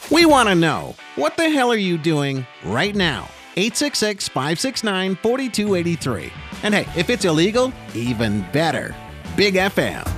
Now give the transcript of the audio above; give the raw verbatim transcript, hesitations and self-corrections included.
We want to know, what the hell are you doing right now? eight six six, five six nine, four two eight three. And hey, if it's illegal, even better. Big F M.